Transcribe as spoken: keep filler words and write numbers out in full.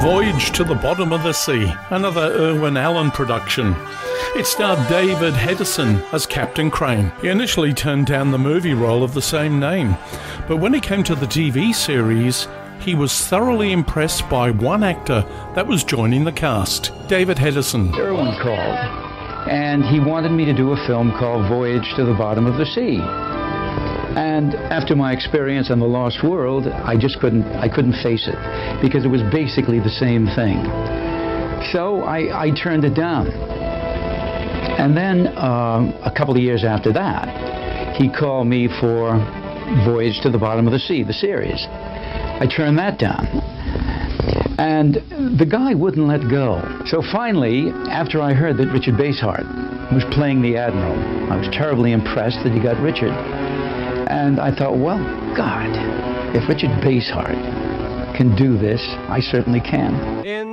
Voyage to the Bottom of the Sea, another Irwin Allen production. It starred David Hedison as Captain Crane. He initially turned down the movie role of the same name, but when he came to the T V series, he was thoroughly impressed by one actor that was joining the cast, David Hedison. Irwin called, and he wanted me to do a film called Voyage to the Bottom of the Sea. And after my experience on The Lost World, I just couldn't, I couldn't face it, because it was basically the same thing. So I, I turned it down. And then uh, a couple of years after that, he called me for Voyage to the Bottom of the Sea, the series. I turned that down. And the guy wouldn't let go. So finally, after I heard that Richard Basehart was playing the Admiral, I was terribly impressed that he got Richard. And I thought, well, God, if Richard Basehart can do this, I certainly can. In